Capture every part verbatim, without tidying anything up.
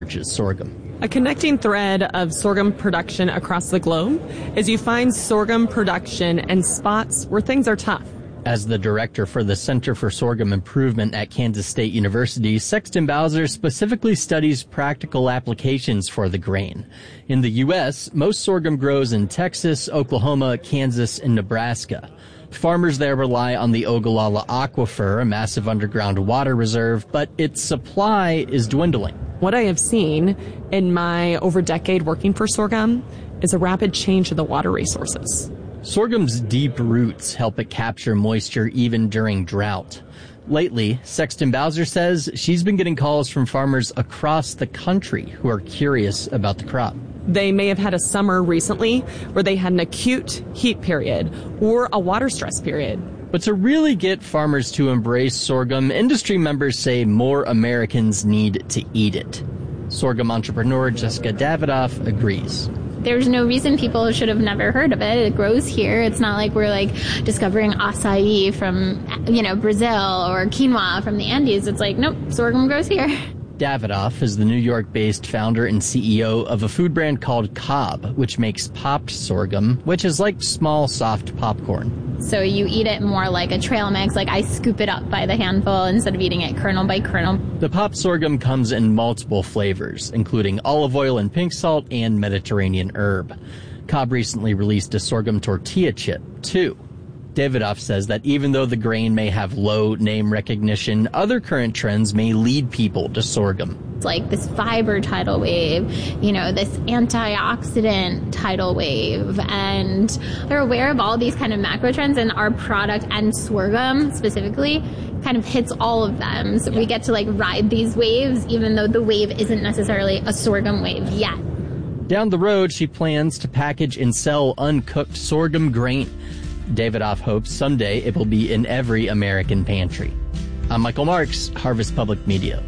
is sorghum. A connecting thread of sorghum production across the globe is you find sorghum production in spots where things are tough. As the director for the Center for Sorghum Improvement at Kansas State University, Sexton Bowser specifically studies practical applications for the grain. In the U S, most sorghum grows in Texas, Oklahoma, Kansas, and Nebraska. Farmers there rely on the Ogallala Aquifer, a massive underground water reserve, but its supply is dwindling. What I have seen in my over decade working for sorghum is a rapid change in the water resources. Sorghum's deep roots help it capture moisture even during drought. Lately, Sexton Bowser says she's been getting calls from farmers across the country who are curious about the crop. They may have had a summer recently where they had an acute heat period or a water stress period. But to really get farmers to embrace sorghum, industry members say more Americans need to eat it. Sorghum entrepreneur Jessica Davidoff agrees. There's no reason people should have never heard of it. It grows here. It's not like we're like discovering acai from, you know, Brazil or quinoa from the Andes. It's like, nope, sorghum grows here. Davidoff is the New York-based founder and C E O of a food brand called Cobb, which makes popped sorghum, which is like small, soft popcorn. So you eat it more like a trail mix, like I scoop it up by the handful instead of eating it kernel by kernel. The popped sorghum comes in multiple flavors, including olive oil and pink salt and Mediterranean herb. Cobb recently released a sorghum tortilla chip, too. Davidoff says that even though the grain may have low name recognition, other current trends may lead people to sorghum. It's like this fiber tidal wave, you know, this antioxidant tidal wave, and they're aware of all these kind of macro trends, and our product and sorghum specifically kind of hits all of them. So we get to like ride these waves, even though the wave isn't necessarily a sorghum wave yet. Down the road, she plans to package and sell uncooked sorghum grain. Davidoff hopes someday it will be in every American pantry. I'm Michael Marks, Harvest Public Media.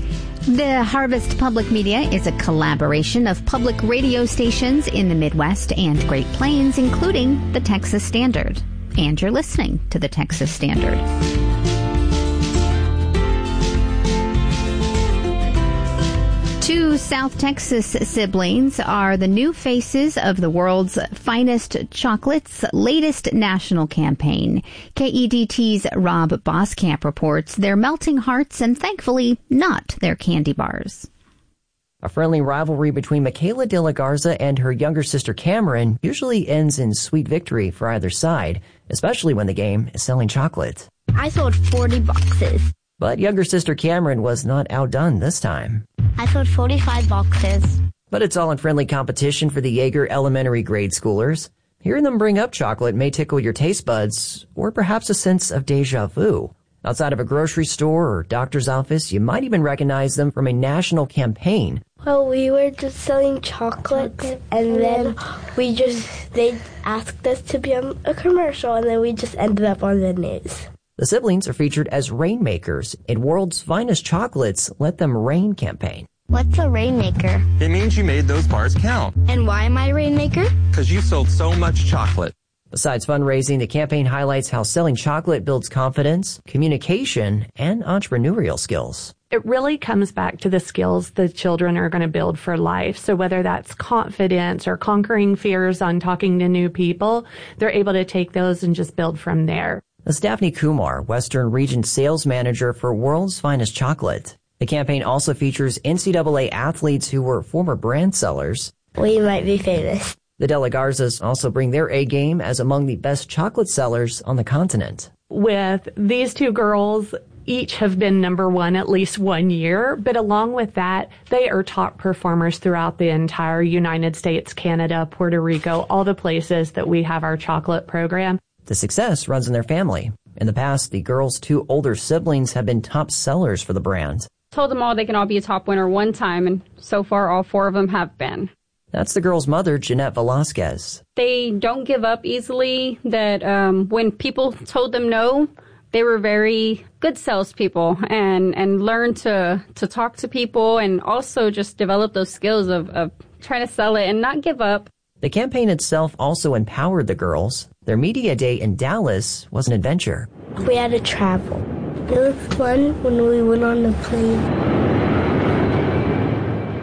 The Harvest Public Media is a collaboration of public radio stations in the Midwest and Great Plains, including the Texas Standard. And you're listening to the Texas Standard. Two South Texas siblings are the new faces of the world's finest chocolate's latest national campaign. K E D T's Rob Boskamp reports they're melting hearts and thankfully not their candy bars. A friendly rivalry between Michaela de la Garza and her younger sister Cameron usually ends in sweet victory for either side, especially when the game is selling chocolate. I sold forty boxes. But younger sister Cameron was not outdone this time. I sold forty-five boxes. But it's all in friendly competition for the Yeager elementary grade schoolers. Hearing them bring up chocolate may tickle your taste buds, or perhaps a sense of deja vu. Outside of a grocery store or doctor's office, you might even recognize them from a national campaign. Well, we were just selling chocolates, and then we just, they asked us to be on a commercial, and then we just ended up on the news. The siblings are featured as rainmakers in World's Finest Chocolates Let Them Rain campaign. What's a rainmaker? It means you made those bars count. And why am I a rainmaker? Because you sold so much chocolate. Besides fundraising, the campaign highlights how selling chocolate builds confidence, communication, and entrepreneurial skills. It really comes back to the skills the children are going to build for life. So whether that's confidence or conquering fears on talking to new people, they're able to take those and just build from there. That's Daphne Kumar, Western Region Sales Manager for World's Finest Chocolate. The campaign also features N C double A athletes who were former brand sellers. We might be famous. The De La Garzas also bring their A game as among the best chocolate sellers on the continent. With these two girls, each have been number one at least one year, but along with that, they are top performers throughout the entire United States, Canada, Puerto Rico, all the places that we have our chocolate program. The success runs in their family. In the past, the girls' two older siblings have been top sellers for the brand. Told them all they can all be a top winner one time, and so far all four of them have been. That's the girls' mother, Jeanette Velasquez. They don't give up easily, that um, when people told them no, they were very good salespeople and, and learned to, to talk to people and also just develop those skills of, of trying to sell it and not give up. The campaign itself also empowered the girls. Their media day in Dallas was an adventure. We had to travel. It was fun when we went on the plane.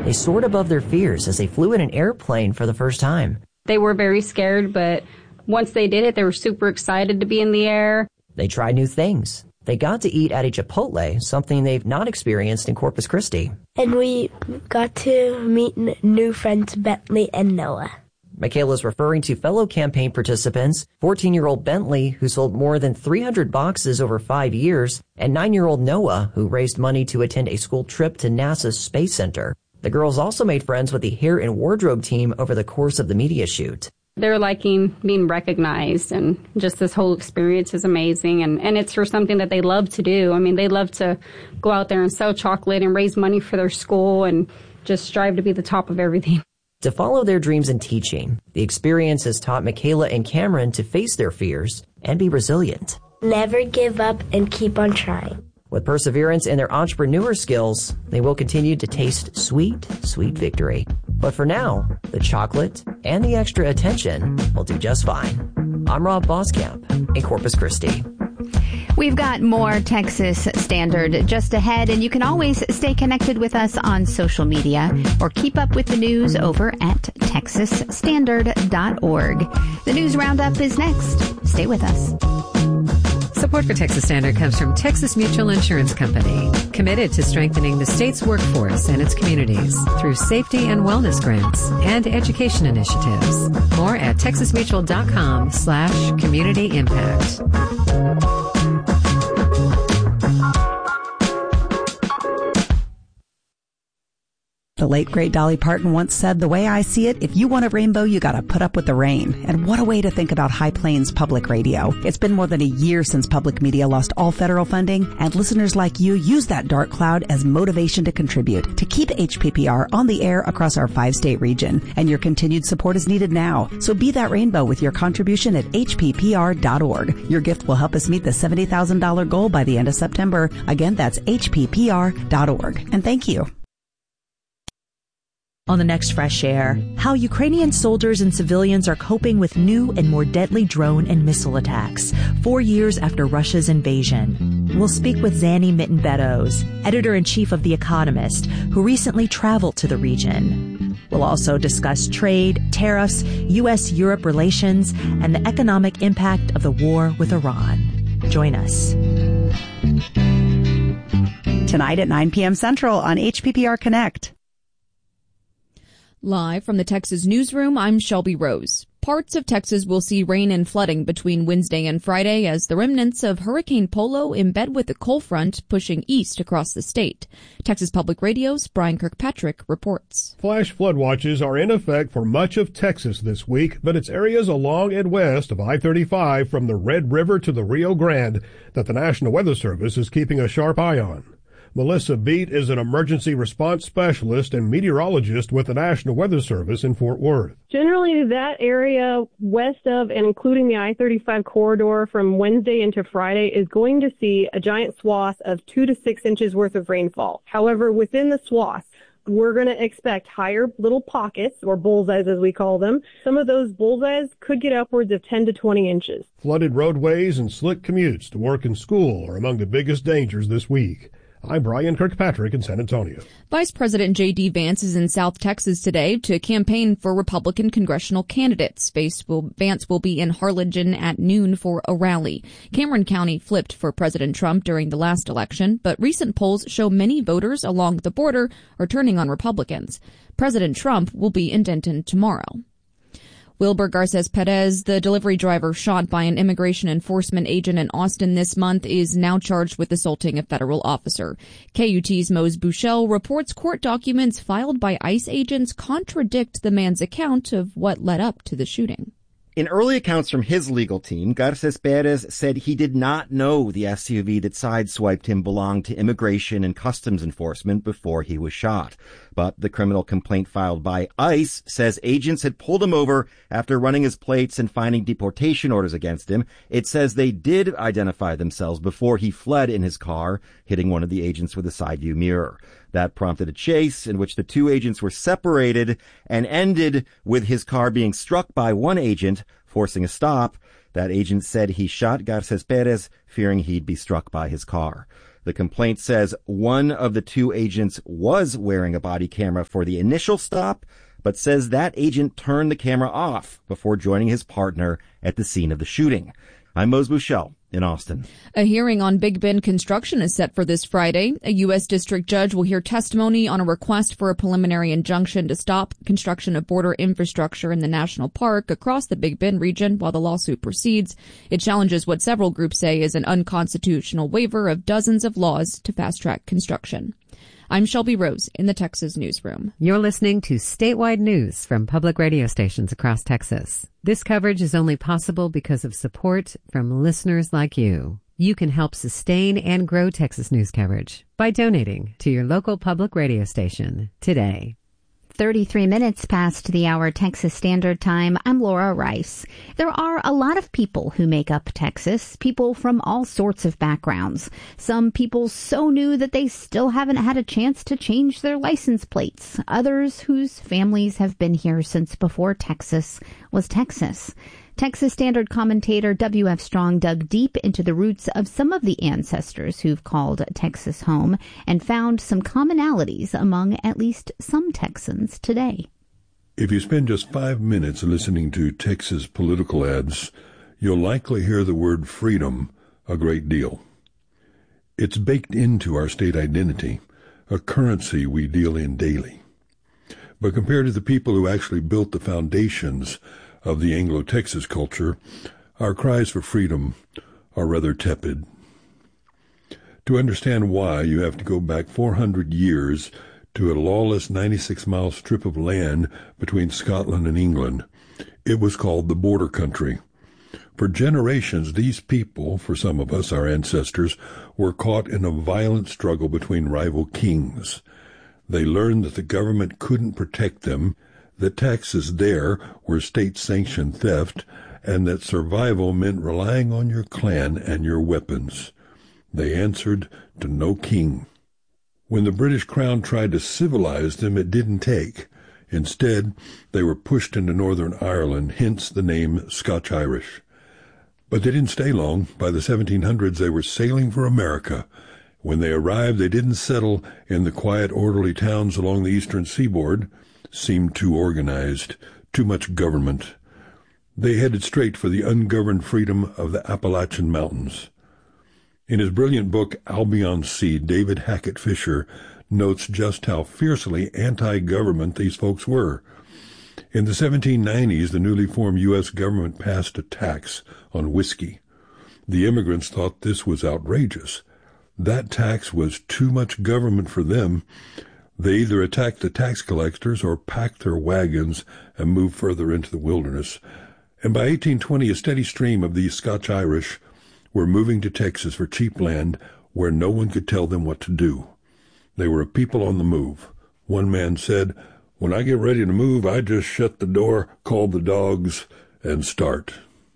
They soared above their fears as they flew in an airplane for the first time. They were very scared, but once they did it, they were super excited to be in the air. They tried new things. They got to eat at a Chipotle, something they've not experienced in Corpus Christi. And we got to meet n- new friends, Bentley and Noah. Michaela's referring to fellow campaign participants, fourteen-year-old Bentley, who sold more than three hundred boxes over five years, and nine-year-old Noah, who raised money to attend a school trip to NASA's Space Center. The girls also made friends with the hair and wardrobe team over the course of the media shoot. They're liking being recognized, and just this whole experience is amazing. And, and it's for something that they love to do. I mean, they love to go out there and sell chocolate and raise money for their school and just strive to be the top of everything. To follow their dreams in teaching, the experience has taught Michaela and Cameron to face their fears and be resilient. Never give up and keep on trying. With perseverance and their entrepreneur skills, they will continue to taste sweet, sweet victory. But for now, the chocolate and the extra attention will do just fine. I'm Rob Boskamp in Corpus Christi. We've got more Texas Standard just ahead, and you can always stay connected with us on social media or keep up with the news over at texas standard dot org. The news roundup is next. Stay with us. Support for Texas Standard comes from Texas Mutual Insurance Company, committed to strengthening the state's workforce and its communities through safety and wellness grants and education initiatives. More at texasmutual.com slash community impact. The late, great Dolly Parton once said, "The way I see it, if you want a rainbow, you gotta put up with the rain." And what a way to think about High Plains Public Radio. It's been more than a year since public media lost all federal funding, and listeners like you use that dark cloud as motivation to contribute, to keep H P P R on the air across our five-state region. And your continued support is needed now. So be that rainbow with your contribution at H P P R dot org. Your gift will help us meet the seventy thousand dollars goal by the end of September. Again, that's H P P R dot org. And thank you. On the next Fresh Air, how Ukrainian soldiers and civilians are coping with new and more deadly drone and missile attacks, four years after Russia's invasion. We'll speak with Zanny Mitten-Beddoes, editor-in-chief of The Economist, who recently traveled to the region. We'll also discuss trade, tariffs, U S Europe relations, and the economic impact of the war with Iran. Join us. Tonight at nine p.m. Central on H P P R Connect. Live from the Texas Newsroom, I'm Shelby Rose. Parts of Texas will see rain and flooding between Wednesday and Friday as the remnants of Hurricane Polo embed with the cold front pushing east across the state. Texas Public Radio's Brian Kirkpatrick reports. Flash flood watches are in effect for much of Texas this week, but it's areas along and west of I thirty-five from the Red River to the Rio Grande that the National Weather Service is keeping a sharp eye on. Melissa Beat is an emergency response specialist and meteorologist with the National Weather Service in Fort Worth. Generally, that area west of and including the I thirty-five corridor from Wednesday into Friday is going to see a giant swath of two to six inches worth of rainfall. However, within the swath, we're going to expect higher little pockets, or bullseyes as we call them. Some of those bullseyes could get upwards of ten to twenty inches. Flooded roadways and slick commutes to work and school are among the biggest dangers this week. I'm Brian Kirkpatrick in San Antonio. Vice President J D. Vance is in South Texas today to campaign for Republican congressional candidates. Vance will be in Harlingen at noon for a rally. Cameron County flipped for President Trump during the last election, but recent polls show many voters along the border are turning on Republicans. President Trump will be in Denton tomorrow. Wilbur Garces Perez, the delivery driver shot by an immigration enforcement agent in Austin this month, is now charged with assaulting a federal officer. K U T's Mose Buchel reports court documents filed by ICE agents contradict the man's account of what led up to the shooting. In early accounts from his legal team, Garces Perez said he did not know the S U V that sideswiped him belonged to Immigration and Customs Enforcement before he was shot. But the criminal complaint filed by ICE says agents had pulled him over after running his plates and finding deportation orders against him. It says they did identify themselves before he fled in his car, hitting one of the agents with a side view mirror. That prompted a chase in which the two agents were separated and ended with his car being struck by one agent, forcing a stop. That agent said he shot Garces Perez, fearing he'd be struck by his car. The complaint says one of the two agents was wearing a body camera for the initial stop, but says that agent turned the camera off before joining his partner at the scene of the shooting. I'm Mose Buchel in Austin. A hearing on Big Bend construction is set for this Friday. A U S district judge will hear testimony on a request for a preliminary injunction to stop construction of border infrastructure in the national park across the Big Bend region while the lawsuit proceeds. It challenges what several groups say is an unconstitutional waiver of dozens of laws to fast-track construction. I'm Shelby Rose in the Texas Newsroom. You're listening to statewide news from public radio stations across Texas. This coverage is only possible because of support from listeners like you. You can help sustain and grow Texas news coverage by donating to your local public radio station today. thirty-three minutes past the hour Texas Standard Time. I'm Laura Rice. There are a lot of people who make up Texas, people from all sorts of backgrounds. Some people so new that they still haven't had a chance to change their license plates. Others whose families have been here since before Texas was Texas. Texas Standard commentator W F Strong dug deep into the roots of some of the ancestors who've called Texas home and found some commonalities among at least some Texans today. If you spend just five minutes listening to Texas political ads, you'll likely hear the word freedom a great deal. It's baked into our state identity, a currency we deal in daily. But compared to the people who actually built the foundations of the Anglo-Texas culture, our cries for freedom are rather tepid. To understand why, you have to go back four hundred years to a lawless ninety-six mile strip of land between Scotland and England. It was called the Border Country. For generations, these people, for some of us, our ancestors, were caught in a violent struggle between rival kings. They learned that the government couldn't protect them, that taxes there were state-sanctioned theft, and that survival meant relying on your clan and your weapons. They answered to no king. When the British Crown tried to civilize them, it didn't take. Instead, they were pushed into Northern Ireland, hence the name Scotch-Irish. But they didn't stay long. By the seventeen hundreds, they were sailing for America. When they arrived, they didn't settle in the quiet, orderly towns along the eastern seaboard. Seemed too organized, too much government. They headed straight for the ungoverned freedom of the Appalachian Mountains. In his brilliant book, Albion Sea, David Hackett Fisher notes just how fiercely anti-government these folks were. In the seventeen nineties, the newly formed U S government passed a tax on whiskey. The immigrants thought this was outrageous. That tax was too much government for them. They either attacked the tax collectors or packed their wagons and moved further into the wilderness. And by eighteen twenty, a steady stream of these Scotch-Irish were moving to Texas for cheap land where no one could tell them what to do. They were a people on the move. One man said, "When I get ready to move, I just shut the door, call the dogs, and start."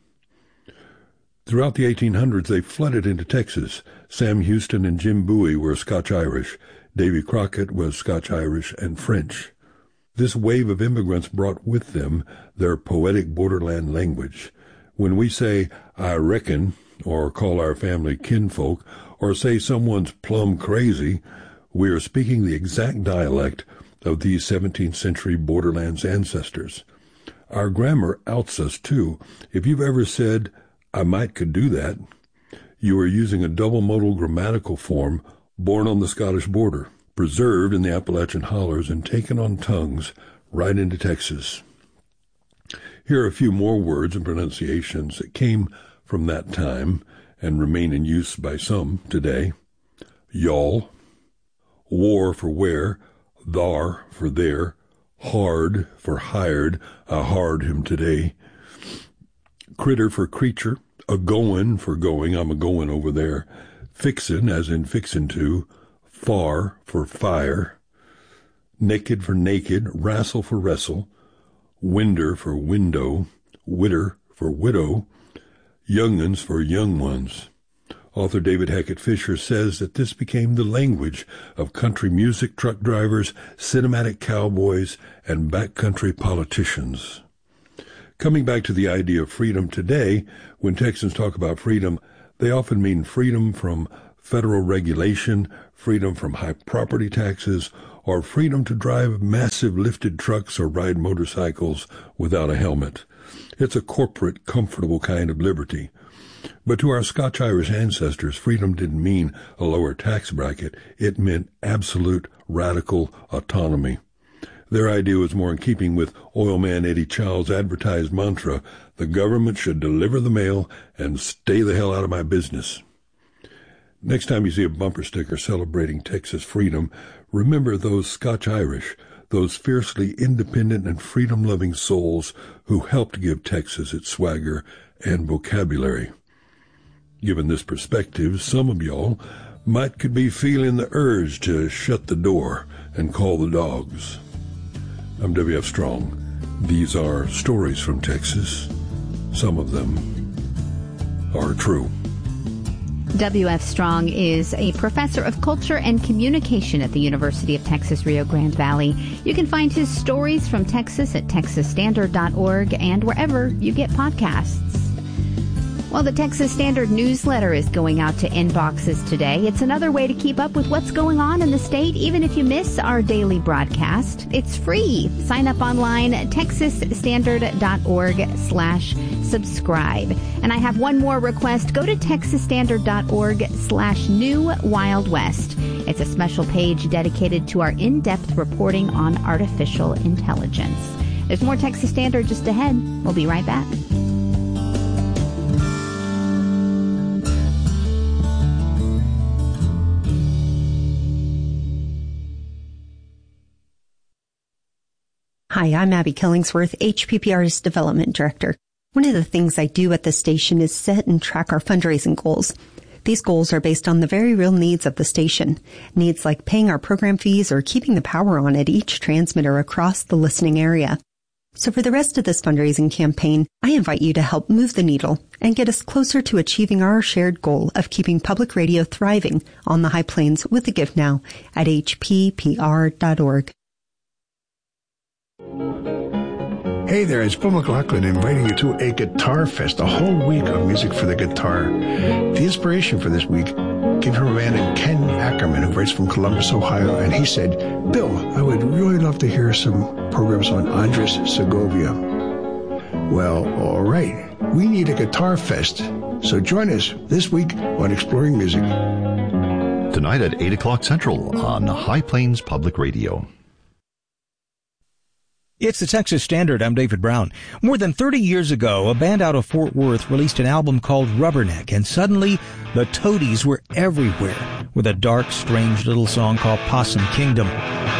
Throughout the eighteen hundreds, they flooded into Texas. Sam Houston and Jim Bowie were Scotch-Irish. Davy Crockett was Scotch-Irish and French. This wave of immigrants brought with them their poetic borderland language. When we say, "I reckon," or call our family kinfolk, or say someone's plumb crazy, we are speaking the exact dialect of these seventeenth century borderlands ancestors. Our grammar outs us, too. If you've ever said, "I might could do that," you are using a double modal grammatical form born on the Scottish border, preserved in the Appalachian hollers and taken on tongues right into Texas. Here are a few more words and pronunciations that came from that time and remain in use by some today. Y'all, war for where, thar for there, hard for hired, I hard him today, critter for creature, a goin' for going, I'm a goin' over there, fixin' as in fixin' to, far for fire, naked for naked, wrassle for wrestle, winder for window, widder for widow, young'uns for young ones. Author David Hackett Fisher says that this became the language of country music truck drivers, cinematic cowboys, and backcountry politicians. Coming back to the idea of freedom today, when Texans talk about freedom, they often mean freedom from federal regulation, freedom from high property taxes, or freedom to drive massive lifted trucks or ride motorcycles without a helmet. It's a corporate, comfortable kind of liberty. But to our Scotch-Irish ancestors, freedom didn't mean a lower tax bracket. It meant absolute, radical autonomy. Their idea was more in keeping with oil man Eddie Chow's advertised mantra, the government should deliver the mail and stay the hell out of my business. Next time you see a bumper sticker celebrating Texas freedom, remember those Scotch-Irish, those fiercely independent and freedom-loving souls who helped give Texas its swagger and vocabulary. Given this perspective, some of y'all might could be feeling the urge to shut the door and call the dogs. I'm W F Strong. These are stories from Texas. Some of them are true. W F Strong is a professor of culture and communication at the University of Texas, Rio Grande Valley. You can find his stories from Texas at texas standard dot org and wherever you get podcasts. Well, the Texas Standard newsletter is going out to inboxes today. It's another way to keep up with what's going on in the state, even if you miss our daily broadcast. It's free. Sign up online at texas standard dot org slash subscribe. And I have one more request. Go to texas standard dot org slash new wild west. It's a special page dedicated to our in-depth reporting on artificial intelligence. There's more Texas Standard just ahead. We'll be right back. Hi, I'm Abby Killingsworth, H P P R's Development Director. One of the things I do at the station is set and track our fundraising goals. These goals are based on the very real needs of the station. Needs like paying our program fees or keeping the power on at each transmitter across the listening area. So for the rest of this fundraising campaign, I invite you to help move the needle and get us closer to achieving our shared goal of keeping public radio thriving on the High Plains with a gift now at h p p r dot org. Hey there, it's Bill McLaughlin inviting you to a Guitar Fest, a whole week of music for the guitar. The inspiration for this week came from a man named Ken Ackerman who writes from Columbus, Ohio, and he said, Bill, I would really love to hear some programs on Andres Segovia. Well, all right, we need a Guitar Fest, so join us this week on Exploring Music. Tonight at eight o'clock Central on High Plains Public Radio. It's the Texas Standard. I'm David Brown. More than thirty years ago, a band out of Fort Worth released an album called Rubberneck, and suddenly the Toadies were everywhere with a dark, strange little song called Possum Kingdom.